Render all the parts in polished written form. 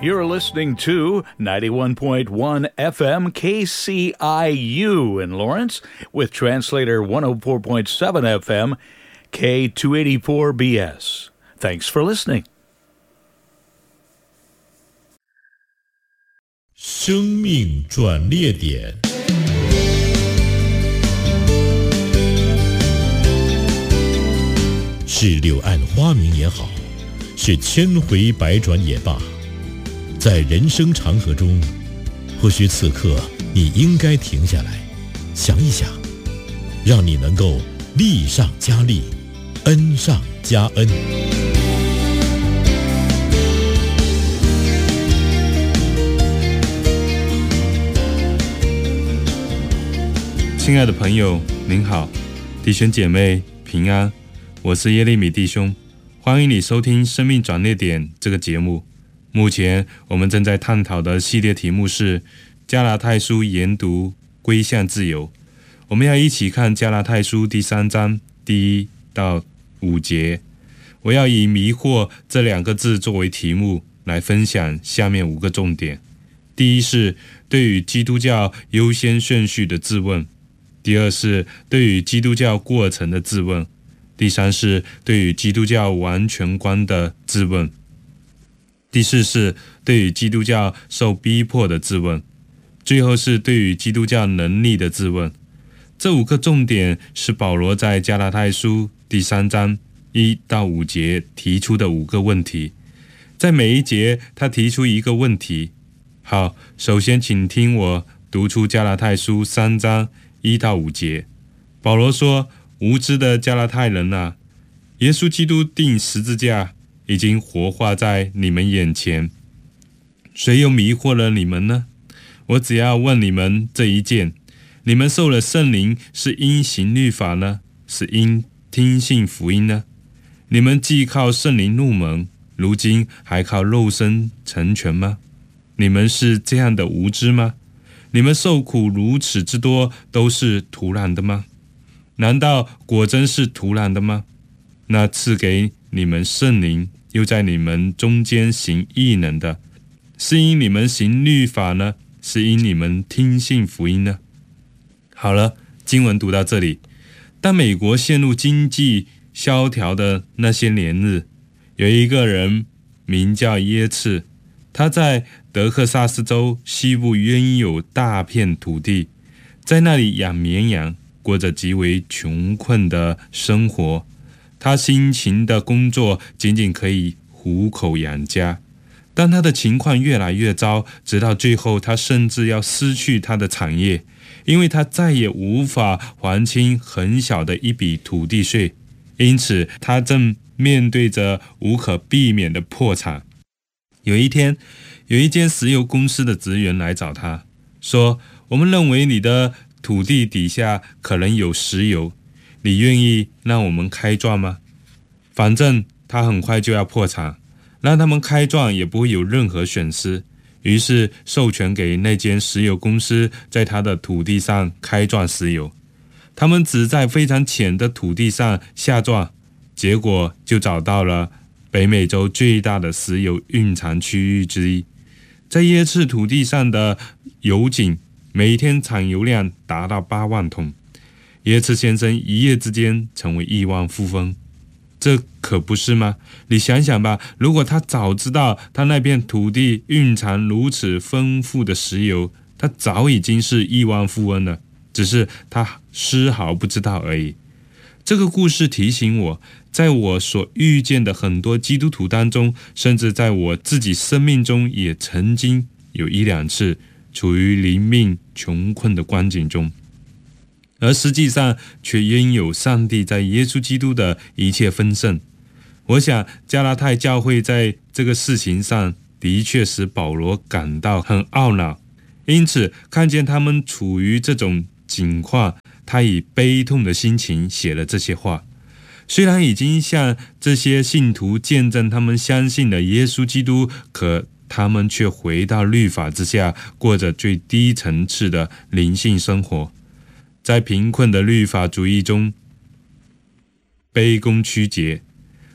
You're listening to 91.1 FM KCIU in Lawrence with translator 104.7 FM K284BS. Thanks for listening. 生命转捩点，是柳暗花明也好，是千回百转也罢，在人生长河中，或许此刻你应该停下来，想一想，让你能够力上加力，恩上加恩。 亲爱的朋友，您好，弟兄姐妹平安，我是耶利米弟兄，欢迎你收听《生命转捩点》这个节目。目前我们正在探讨的系列题目是加拉太书研读归向自由。我们要一起看加拉太书第3章第1到5节。我要以迷惑这2个字作为题目来分享下面5个重点。第一是对于基督教优先顺序的自问，第二是对于基督教过程的自问，第三是对于基督教完全观的自问，第四是对于基督教受逼迫的自问，最后是对于基督教能力的自问。这5个重点是保罗在加拉太书第3章1到5节提出的5个问题，在每一节他提出一个问题。好，首先请听我读出加拉太书3章1到5节。保罗说，无知的加拉太人啊，耶稣基督钉十字架已经活化在你们眼前，谁又迷惑了你们呢？我只要问你们这一件，你们受了圣灵是因行律法呢，是因听信福音呢？你们既靠圣灵入门，如今还靠肉身成全吗？你们是这样的无知吗？你们受苦如此之多，都是徒然的吗？难道果真是徒然的吗？那赐给你们圣灵，又在你们中间行异能的，是因你们行律法呢，是因你们听信福音呢？好了，经文读到这里。当美国陷入经济萧条的那些年日，有一个人名叫耶茨，他在德克萨斯州西部拥有大片土地，在那里养绵羊，过着极为穷困的生活。他辛勤的工作仅仅可以糊口养家，但他的情况越来越糟，直到最后他甚至要失去他的产业，因为他再也无法还清很小的一笔土地税，因此他正面对着无可避免的破产。有一天，有一间石油公司的职员来找他，说，我们认为你的土地底下可能有石油，你愿意让我们开钻吗？反正他很快就要破产，让他们开钻也不会有任何损失，于是授权给那间石油公司在他的土地上开钻石油。他们只在非常浅的土地上下钻，结果就找到了北美洲最大的石油蕴藏区域之一。在耶茨土地上的油井每天产油量达到8万桶，耶茨先生一夜之间成为亿万富翁，这可不是吗？你想想吧，如果他早知道他那片土地蕴藏如此丰富的石油，他早已经是亿万富翁了，只是他丝毫不知道而已。这个故事提醒我，在我所遇见的很多基督徒当中，甚至在我自己生命中也曾经有1、2次处于灵命穷困的光景中，而实际上却拥有上帝在耶稣基督的一切丰盛。我想加拉太教会在这个事情上的确使保罗感到很懊恼，因此看见他们处于这种境况，他以悲痛的心情写了这些话。虽然已经向这些信徒见证他们相信了耶稣基督，可他们却回到律法之下，过着最低层次的灵性生活。在贫困的律法主义中卑躬屈节，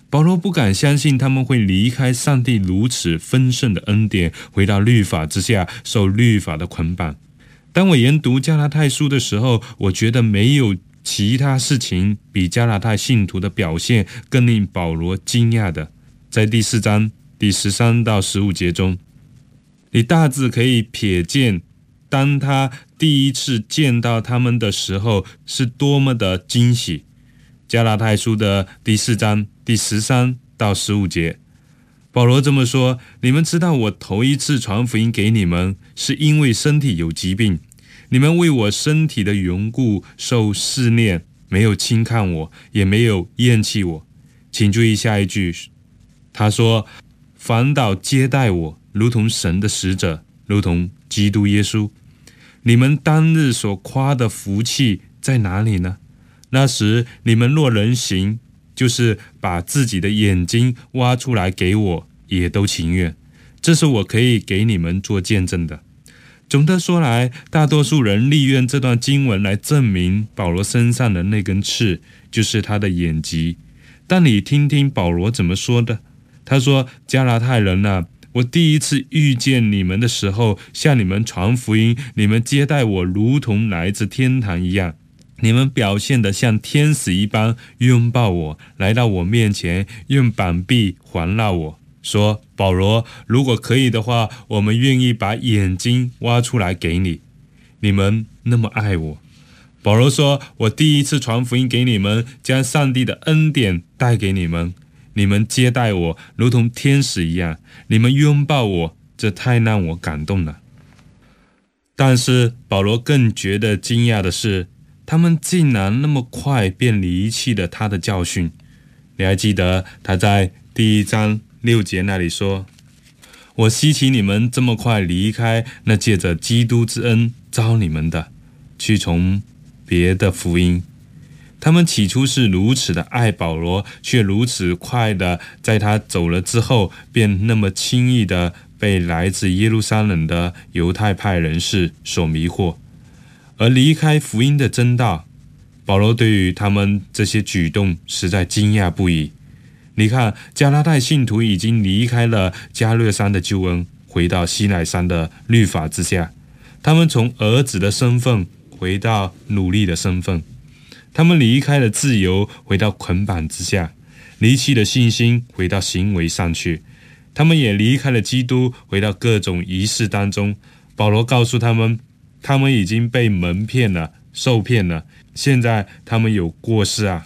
保罗不敢相信他们会离开上帝如此丰盛的恩典，回到律法之下，受律法的捆绑。当我研读加拉太书的时候，我觉得没有其他事情比加拉太信徒的表现更令保罗惊讶的。在第4章第13到15节中，你大致可以瞥见，当他第一次见到他们的时候是多么的惊喜。加拉太书的第4章第13到15节，保罗这么说：你们知道我头一次传福音给你们，是因为身体有疾病，你们为我身体的缘故受试炼，没有轻看我，也没有厌弃我。请注意下一句，他说反倒接待我，如同神的使者，如同基督耶稣。你们当日所夸的福气在哪里呢？那时你们若人行，就是把自己的眼睛挖出来给我，也都情愿。这是我可以给你们做见证的。总的说来，大多数人利用这段经文来证明保罗身上的那根刺就是他的眼疾。但你听听保罗怎么说的，他说：加拉太人啊，我第一次遇见你们的时候，向你们传福音，你们接待我如同来自天堂一样，你们表现得像天使一般，拥抱我，来到我面前，用膀臂环绕我，说：保罗，如果可以的话，我们愿意把眼睛挖出来给你。你们那么爱我。保罗说：我第一次传福音给你们，将上帝的恩典带给你们，你们接待我如同天使一样，你们拥抱我，这太让我感动了。但是保罗更觉得惊讶的是，他们竟然那么快便离弃了他的教训。你还记得他在第1章6节那里说：我希奇你们这么快离开那借着基督之恩召你们的，去从别的福音。他们起初是如此的爱保罗，却如此快的在他走了之后，便那么轻易的被来自耶路撒冷的犹太派人士所迷惑，而离开福音的真道。保罗对于他们这些举动实在惊讶不已。你看，加拉太信徒已经离开了加略山的救恩，回到西乃山的律法之下，他们从儿子的身份回到奴隶的身份，他们离开了自由，回到捆绑之下，离弃了信心，回到行为上去。他们也离开了基督，回到各种仪式当中。保罗告诉他们，他们已经被蒙骗了，受骗了，现在他们有过失啊。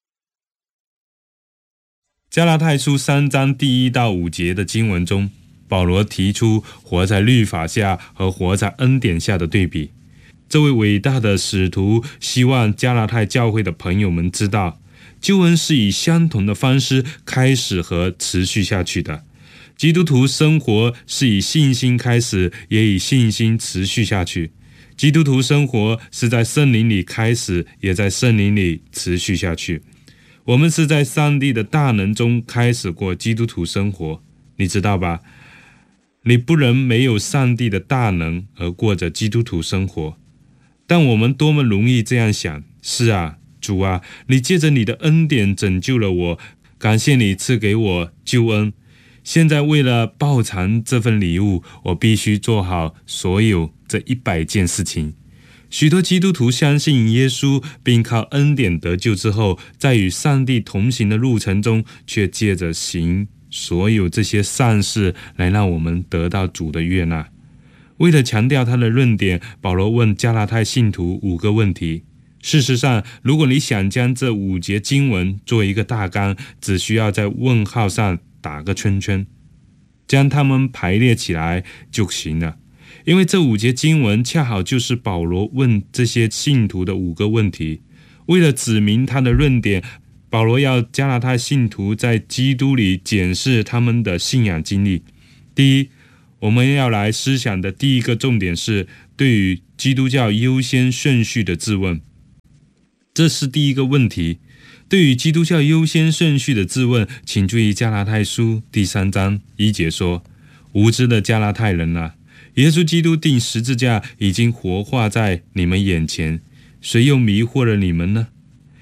加拉太书3章第1到5节的经文中，保罗提出活在律法下和活在恩典下的对比。这位伟大的使徒希望加拉太教会的朋友们知道，救恩是以相同的方式开始和持续下去的。基督徒生活是以信心开始，也以信心持续下去。基督徒生活是在圣灵里开始，也在圣灵里持续下去。我们是在上帝的大能中开始过基督徒生活，你知道吧？你不能没有上帝的大能而过着基督徒生活。但我们多么容易这样想，是啊，主啊，你借着你的恩典拯救了我，感谢你赐给我救恩。现在为了报偿这份礼物，我必须做好所有这100件事情。许多基督徒相信耶稣，并靠恩典得救之后，在与上帝同行的路程中，却借着行所有这些善事来让我们得到主的悦纳。为了强调他的论点，保罗问加拉太信徒5个问题。事实上，如果你想将这5节经文做一个大纲，只需要在问号上打个圈圈，将它们排列起来就行了。因为这5节经文恰好就是保罗问这些信徒的5个问题。为了指明他的论点，保罗要加拉太信徒在基督里检视他们的信仰经历。第一，我们要来思想的第一个重点是对于基督教优先顺序的质问。这是第一个问题。对于基督教优先顺序的质问，请注意加拉太书第3章1节说：无知的加拉太人啊，耶稣基督钉十字架已经活化在你们眼前，谁又迷惑了你们呢？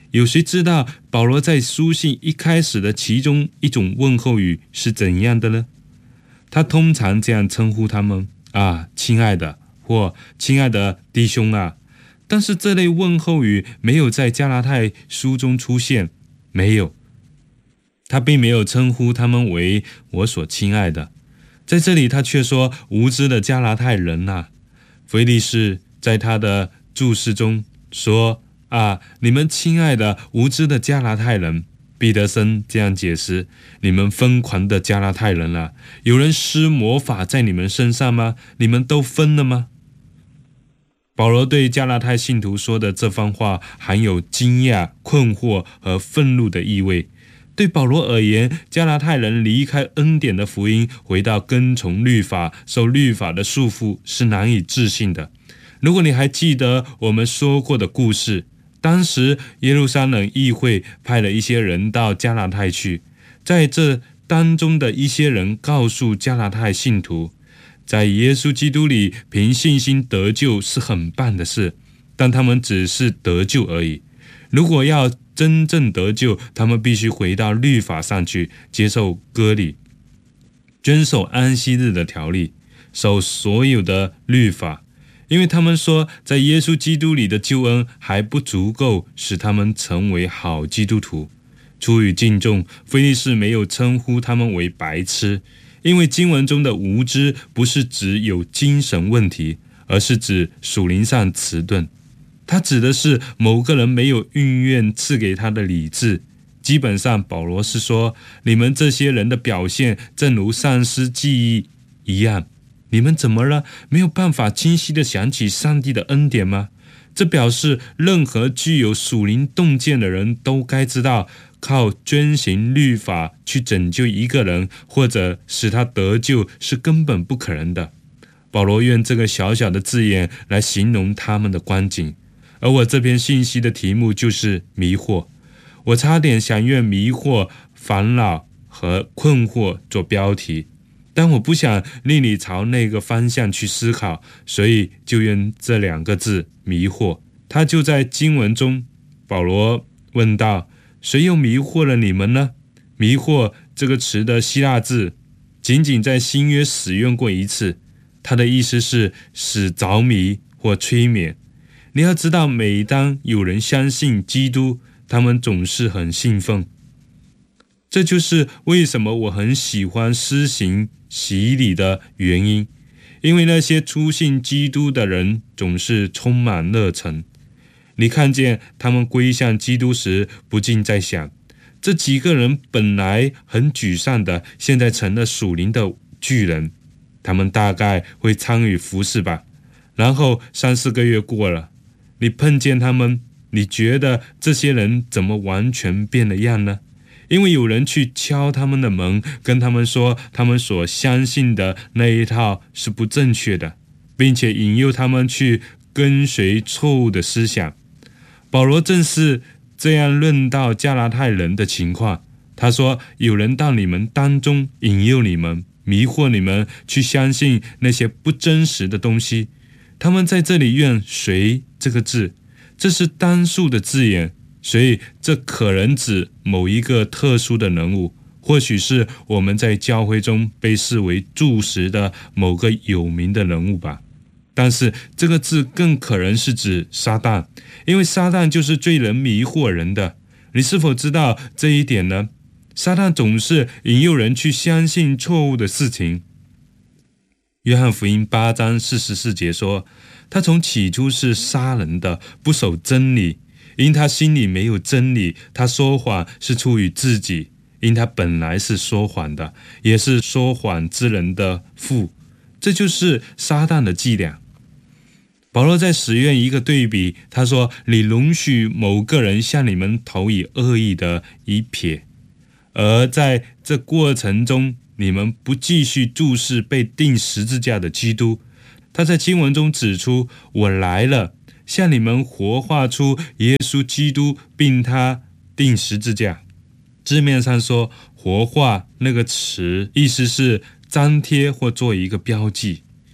有谁知道保罗在书信一开始的其中一种问候语是怎样的呢？他通常这样称呼他们啊，亲爱的，或亲爱的弟兄啊。但是这类问候语没有在加拉太书中出现，没有。他并没有称呼他们为我所亲爱的。在这里他却说无知的加拉太人啊。腓力士在他的注释中说啊，你们亲爱的无知的加拉太人。彼得森这样解释，你们疯狂的加拉太人啊，有人施魔法在你们身上吗？你们都疯了吗？保罗对加拉太信徒说的这番话含有惊讶、困惑和愤怒的意味。对保罗而言，加拉太人离开恩典的福音，回到跟从律法、受律法的束缚，是难以置信的。如果你还记得我们说过的故事，当时耶路撒冷议会派了一些人到加拉太去，在这当中的一些人告诉加拉太信徒，在耶稣基督里凭信心得救是很棒的事，但他们只是得救而已。如果要真正得救，他们必须回到律法上去，接受割礼，遵守安息日的条例，守所有的律法。因为他们说在耶稣基督里的救恩还不足够使他们成为好基督徒。出于敬重，腓力士没有称呼他们为白痴，因为经文中的无知不是指有精神问题，而是指属灵上迟钝。它指的是某个人没有运用赐给他的理智。基本上保罗是说，你们这些人的表现正如丧失记忆一样。你们怎么了？没有办法清晰地想起上帝的恩典吗？这表示任何具有属灵洞见的人都该知道，靠遵行律法去拯救一个人或者使他得救是根本不可能的。保罗用这个小小的字眼来形容他们的光景，而我这篇信息的题目就是迷惑。我差点想用迷惑、烦恼和困惑做标题，但我不想令你朝那个方向去思考，所以就用这2个字迷惑。它就在经文中。保罗问道，谁又迷惑了你们呢？迷惑这个词的希腊字仅仅在新约使用过一次，它的意思是使着迷或催眠。你要知道，每当有人相信基督，他们总是很兴奋。这就是为什么我很喜欢施行洗礼的原因，因为那些初信基督的人总是充满热忱。你看见他们归向基督时，不禁在想，这几个人本来很沮丧的，现在成了属灵的巨人，他们大概会参与服事吧。然后3-4个月过了，你碰见他们，你觉得这些人怎么完全变了样呢？因为有人去敲他们的门，跟他们说他们所相信的那一套是不正确的，并且引诱他们去跟随错误的思想。保罗正是这样论到加拉太人的情况。他说，有人到你们当中引诱你们，迷惑你们去相信那些不真实的东西。他们在这里用谁这个字，这是单数的字眼，所以这可能指某一个特殊的人物，或许是我们在教会中被视为柱石的某个有名的人物吧。但是这个字更可能是指撒旦，因为撒旦就是最能迷惑人的。你是否知道这一点呢？撒旦总是引诱人去相信错误的事情。约翰福音8章44节说，他从起初是杀人的，不守真理，因他心里没有真理，他说谎是出于自己，因他本来是说谎的，也是说谎之人的父。这就是撒旦的伎俩。保罗在使用一个对比，他说，你容许某个人向你们投以恶意的一瞥，而在这过程中，你们不继续注视被钉十字架的基督。他在经文中指出，我来了，向你们活化出耶稣基督，并他钉十字架。字面上说，活化那个词意思是张贴或做一个标记。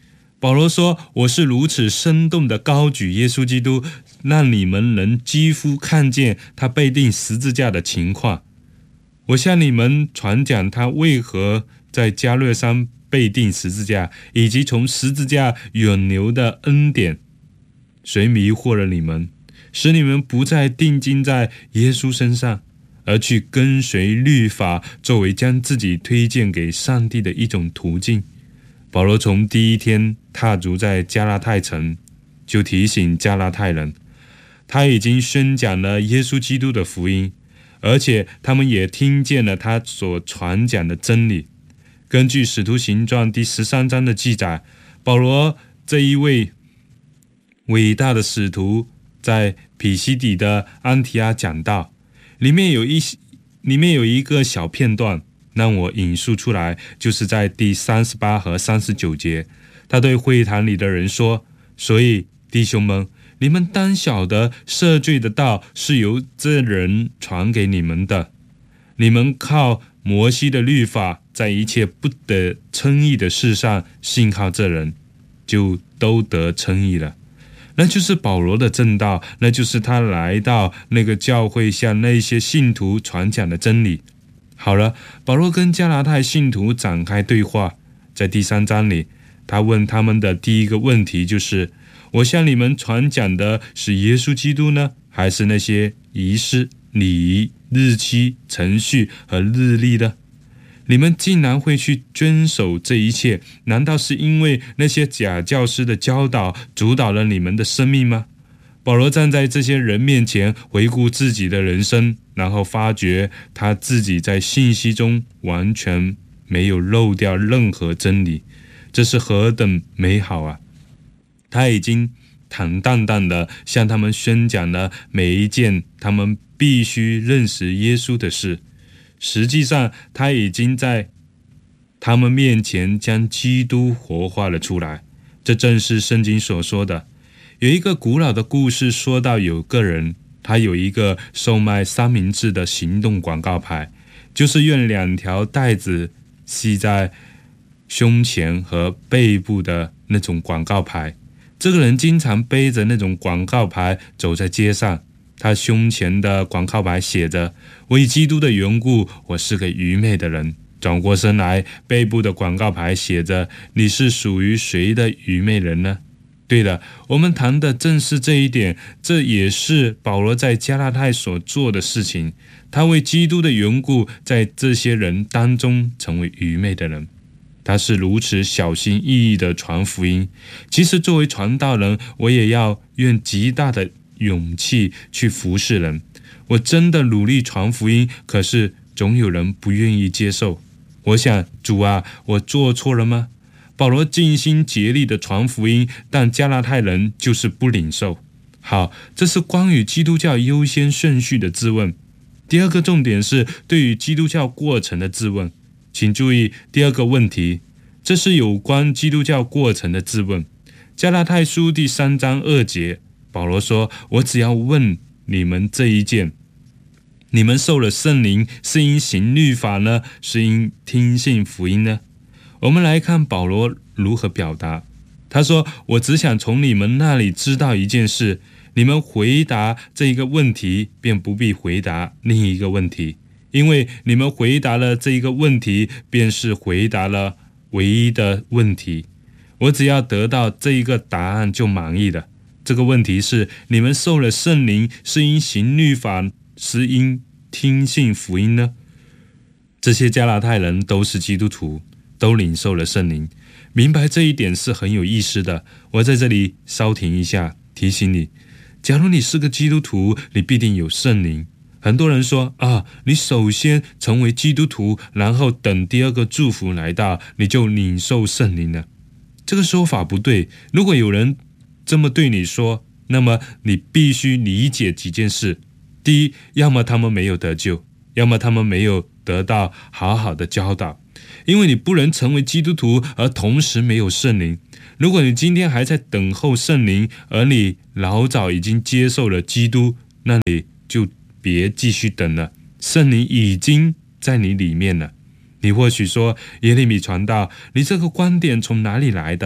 保罗说，我是如此生动的高举耶稣基督，让你们能几乎看见他被钉十字架的情况。我向你们传讲他为何在加略山被钉十字架，以及从十字架远流的恩典。谁迷惑了你们，使你们不再定睛在耶稣身上，而去跟随律法作为将自己推荐给上帝的一种途径？保罗从第一天踏足在加拉太城，就提醒加拉太人，他已经宣讲了耶稣基督的福音，而且他们也听见了他所传讲的真理。根据使徒行传第13章的记载，保罗这一位伟大的使徒在毗西底的安提阿讲道，里面有一个小片段让我引述出来，就是在第38和39节，他对会堂里的人说，所以弟兄们，你们当晓得赦罪的道是由这人传给你们的，你们靠摩西的律法，在一切不得称义的事上信靠这人，就都得称义了。那就是保罗的正道，那就是他来到那个教会向那些信徒传讲的真理。好了，保罗跟加拉太信徒展开对话，在第3章里，他问他们的第一个问题就是，我向你们传讲的是耶稣基督呢，还是那些仪式、礼仪、日期、程序和日历呢？你们竟然会去遵守这一切，难道是因为那些假教师的教导主导了你们的生命吗？保罗站在这些人面前，回顾自己的人生，然后发觉他自己在信息中完全没有漏掉任何真理，这是何等美好啊！他已经坦荡荡地向他们宣讲了每一件他们必须认识耶稣的事。实际上，他已经在他们面前将基督活化了出来。这正是圣经所说的。有一个古老的故事说到，有个人，他有一个售卖三明治的行动广告牌，就是用2条带子系在胸前和背部的那种广告牌。这个人经常背着那种广告牌走在街上，他胸前的广告牌写着，为基督的缘故，我是个愚昧的人。转过身来，背部的广告牌写着，你是属于谁的愚昧人呢？对了，我们谈的正是这一点，这也是保罗在加拉太所做的事情。他为基督的缘故，在这些人当中成为愚昧的人。他是如此小心翼翼地传福音。其实作为传道人，我也要用极大的勇气去服侍人。我真的努力传福音，可是总有人不愿意接受。我想，主啊，我做错了吗？保罗尽心竭力地传福音，但加拉太人就是不领受。好，这是关于基督教优先顺序的质问。第二个重点是对于基督教过程的质问。请注意第二个问题，这是有关基督教过程的质问。加拉太书第3章2节，保罗说，我只要问你们这一件，你们受了圣灵是因行律法呢，是因听信福音呢？我们来看保罗如何表达。他说，我只想从你们那里知道一件事，你们回答这一个问题，便不必回答另一个问题，因为你们回答了这一个问题，便是回答了唯一的问题。我只要得到这一个答案就满意了。这个问题是，你们受了圣灵是因行律法，是因听信福音呢？这些加拉太人都是基督徒，都领受了圣灵。明白这一点是很有意思的。我在这里稍停一下，提醒你，假如你是个基督徒，你必定有圣灵。很多人说你首先成为基督徒，然后等第二个祝福来到，你就领受圣灵了。这个说法不对。如果有人这么对你说，那么你必须理解几件事。第一，要么他们没有得救，要么他们没有得到好好的教导。因为你不能成为基督徒而同时没有圣灵。如果你今天还在等候圣灵，而你老早已经接受了基督，那你就别继续等了，圣灵已经在你里面了。你或许说，耶利米传道，你这个观点从哪里来的？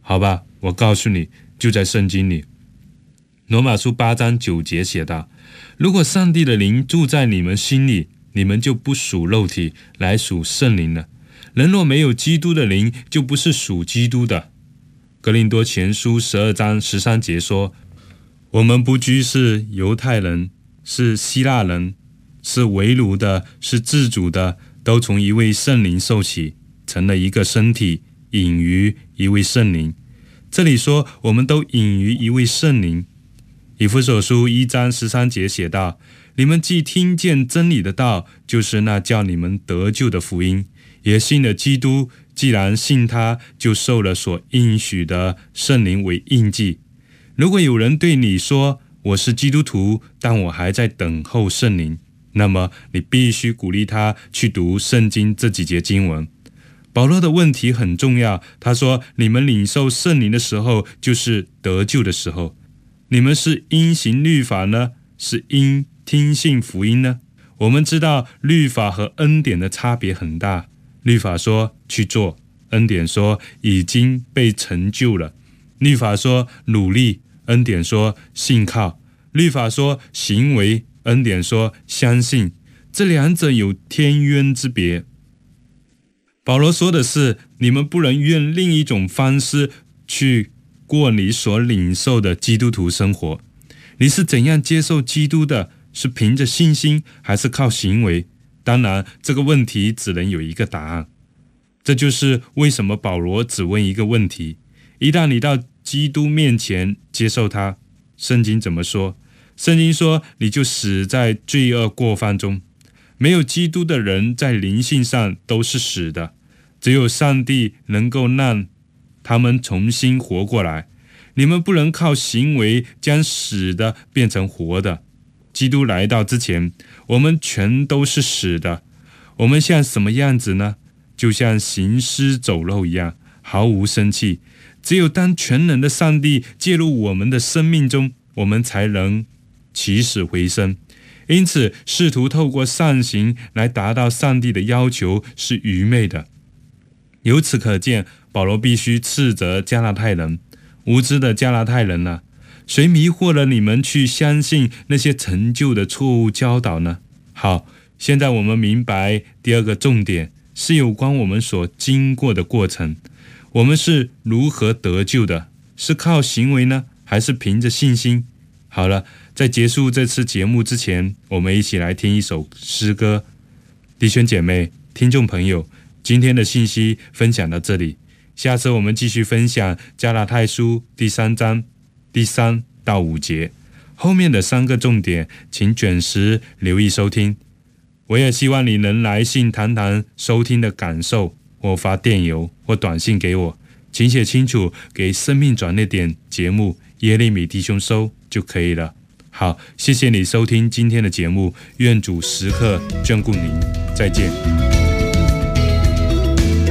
好吧，我告诉你，就在圣经里。罗马书8章9节写道，如果上帝的灵住在你们心里，你们就不属肉体，来属圣灵了。人若没有基督的灵，就不是属基督的。哥林多前书12章13节说，我们不拘是犹太人，是希腊人，是为奴的，是自主的，都从一位圣灵受洗，成了一个身体，隐于一位圣灵。这里说我们都隐于一位圣灵。以弗所书1章13节写道，你们既听见真理的道，就是那叫你们得救的福音，也信了基督，既然信他，就受了所应许的圣灵为印记。如果有人对你说，我是基督徒，但我还在等候圣灵，那么你必须鼓励他去读圣经这几节经文。保罗的问题很重要，他说，你们领受圣灵的时候，就是得救的时候。你们是因行律法呢，是因听信福音呢？我们知道律法和恩典的差别很大，律法说去做，恩典说已经被成就了。律法说努力，恩典说信靠。律法说行为，恩典说相信。这两者有天渊之别。保罗说的是，你们不能用另一种方式去过你所领受的基督徒生活。你是怎样接受基督的？是凭着信心，还是靠行为？当然，这个问题只能有一个答案。这就是为什么保罗只问一个问题：一旦你到基督面前接受他，圣经怎么说？圣经说，你就死在罪恶过犯中。没有基督的人在灵性上都是死的，只有上帝能够让他们重新活过来。你们不能靠行为将死的变成活的。基督来到之前，我们全都是死的。我们像什么样子呢？就像行尸走肉一样，毫无生气。只有当全能的上帝介入我们的生命中，我们才能起死回生。因此，试图透过善行来达到上帝的要求是愚昧的。由此可见，保罗必须斥责加拉太人。无知的加拉太人啊，谁迷惑了你们去相信那些陈旧的错误教导呢？好，现在我们明白第二个重点是有关我们所经过的过程。我们是如何得救的？是靠行为呢，还是凭着信心？好了，在结束这次节目之前，我们一起来听一首诗歌。弟兄姐妹、听众朋友，今天的信息分享到这里，下次我们继续分享加拉太书第3章第3到5节，后面的3个重点，请准时留意收听。我也希望你能来信谈谈收听的感受，或发电邮或短信给我，请写清楚给生命转捩点节目耶利米弟兄收就可以了。好，谢谢你收听今天的节目，愿主时刻眷顾您，再见。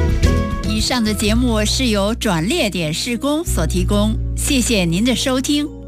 以上的节目是由转捩点事工所提供，谢谢您的收听。